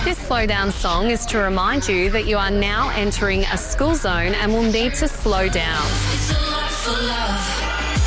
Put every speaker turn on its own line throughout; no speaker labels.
This slow down song is to remind you that you are now entering a school zone and will need to slow down.
It's a lot for love.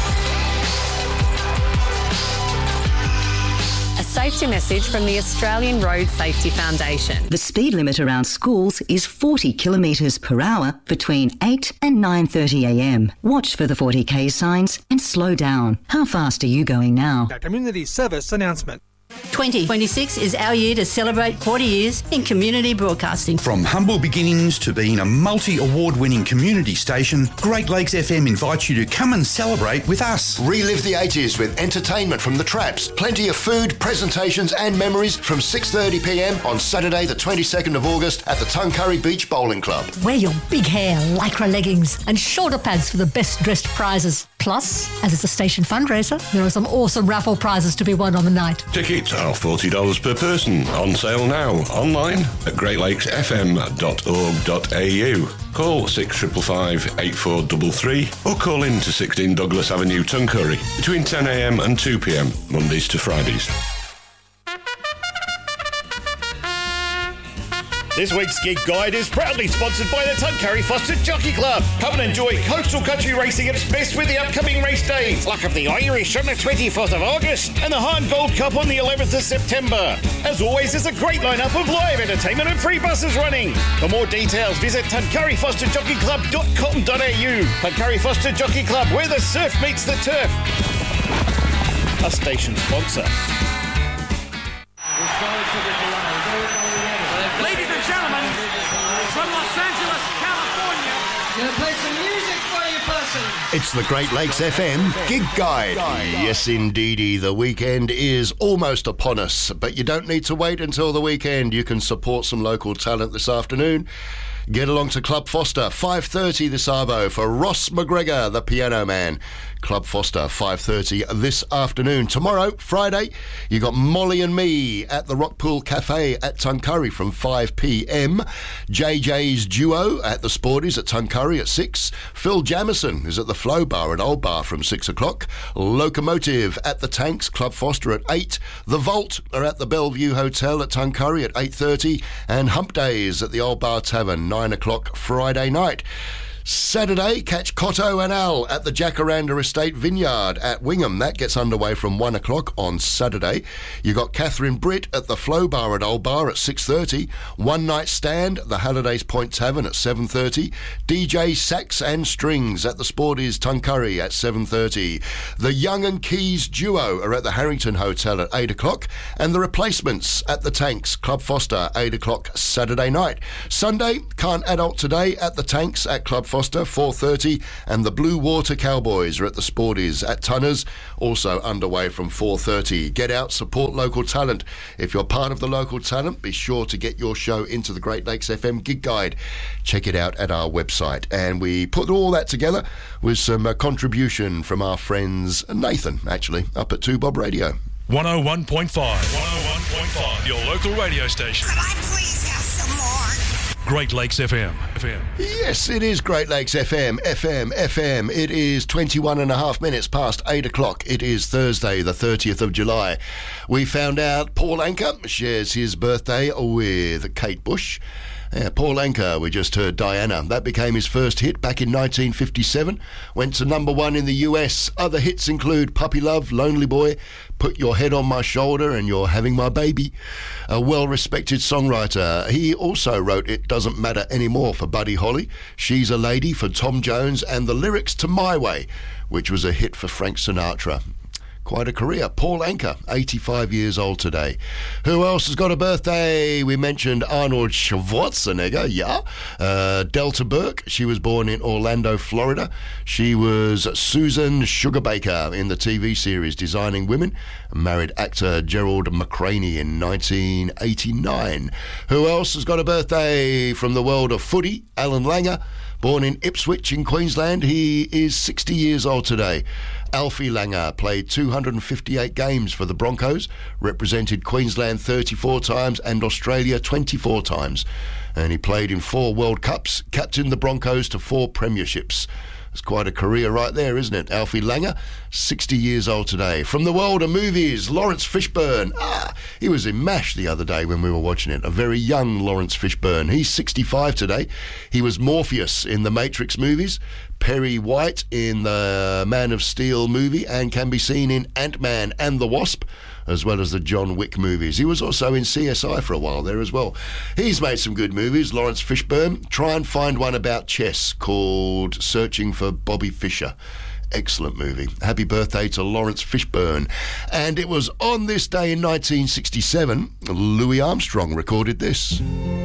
A safety message from the Australian Road Safety Foundation.
The speed limit around schools is 40 kilometres per hour between 8 and 9:30am. Watch for the 40k signs and slow down. How fast are you going now?
A community service announcement.
2026 is our year to celebrate 40 years in community broadcasting.
From humble beginnings to being a multi-award-winning community station, Great Lakes FM invites you to come and celebrate with us.
Relive the 80s with entertainment from the Traps. Plenty of food, presentations and memories from 6:30pm on Saturday the 22nd of August at the Tuncurry Beach Bowling Club.
Wear your big hair, lycra leggings and shoulder pads for the best dressed prizes. Plus, as it's a station fundraiser, there are some awesome raffle prizes to be won on the night.
Tickets are $40 per person. On sale now. Online at greatlakesfm.org.au. Call 6555 8433 or call in to 16 Douglas Avenue, Tuncurry between 10am and 2pm, Mondays to Fridays.
This week's Gig Guide is proudly sponsored by the Tuncurry Foster Jockey Club. Come and enjoy coastal country racing at its best with the upcoming race days. Luck of the Irish on the 24th of August and the Hahn Gold Cup on the 11th of September. As always, there's a great lineup of live entertainment and free buses running. For more details, visit tuncurryfosterjockeyclub.com.au. Tuncurry Foster Jockey Club, where the surf meets the turf. A station sponsor.
Ladies and gentlemen, from Los Angeles, California, gonna play some music for you, person.
It's the Great Lakes FM Gig Guide. Yes, indeedy, the weekend is almost upon us, but you don't need to wait until the weekend. You can support some local talent this afternoon. Get along to Club Foster, 5:30 this arvo for Ross McGregor, the piano man. Club Foster, 5:30 this afternoon. Tomorrow, Friday, you got Molly and Me at the Rockpool Cafe at Tuncurry from 5pm. JJ's Duo at the Sporties at Tuncurry at 6. Phil Jamison is at the Flow Bar at Old Bar from 6 o'clock. Locomotive at the Tanks, Club Foster at 8. The Vault are at the Bellevue Hotel at Tuncurry at 8:30. And Hump Days at the Old Bar Tavern, 9 o'clock Friday night. Saturday, catch Cotto and Al at the Jacaranda Estate Vineyard at Wingham. That gets underway from 1 o'clock on Saturday. You got Catherine Britt at the Flow Bar at Old Bar at 6:30. One Night Stand at the Hallidays Point Tavern at 7:30. DJ Sax and Strings at the Sporties Tuncurry at 7:30. The Young and Keys Duo are at the Harrington Hotel at 8 o'clock. And the Replacements at the Tanks, Club Foster, 8 o'clock Saturday night. Sunday, Can't Adult Today at the Tanks at Club Foster, 4:30, and the Blue Water Cowboys are at the Sporties at Tunners, also underway from 4:30. Get out, support local talent. If you're part of the local talent, be sure to get your show into the Great Lakes FM Gig Guide. Check it out at our website. And we put all that together with some contribution from our friends, Nathan, actually, up at 2 Bob Radio.
101.5. 101.5, your local radio station.
Could I please have some more?
Great Lakes FM.
Yes, it is Great Lakes FM. It is 21 and a half minutes past 8 o'clock. It is Thursday, the 30th of July. We found out Paul Anka shares his birthday with Kate Bush. Paul Anka, we just heard Diana. That became his first hit back in 1957. Went to number 1 in the US. Other hits include Puppy Love, Lonely Boy, Put Your Head on My Shoulder, and You're Having My Baby. A well-respected songwriter. He also wrote It Doesn't Matter Anymore for Buddy Holly, She's a Lady for Tom Jones, and the lyrics to My Way, which was a hit for Frank Sinatra. Quite a career. Paul Anka, 85 years old today. Who else has got a birthday? We mentioned Arnold Schwarzenegger, yeah. Delta Burke, she was born in Orlando, Florida. She was Susan Sugarbaker in the TV series Designing Women. Married actor Gerald McCraney in 1989. Who else has got a birthday from the world of footy? Alan Langer, born in Ipswich in Queensland. He is 60 years old today. Alfie Langer played 258 games for the Broncos, represented Queensland 34 times and Australia 24 times. And he played in 4 World Cups, captained the Broncos to 4 premierships. It's quite a career right there, isn't it? Alfie Langer, 60 years old today. From the world of movies, Lawrence Fishburne. He was in MASH the other day when we were watching it. A very young Lawrence Fishburne. He's 65 today. He was Morpheus in the Matrix movies, Perry White in the Man of Steel movie, and can be seen in Ant-Man and the Wasp, as well as the John Wick movies. He was also in CSI for a while there as well. He's made some good movies, Lawrence Fishburne. Try and find one about chess called Searching for Bobby Fischer. Excellent movie. Happy birthday to Lawrence Fishburne. And it was on this day in 1967, Louis Armstrong recorded this.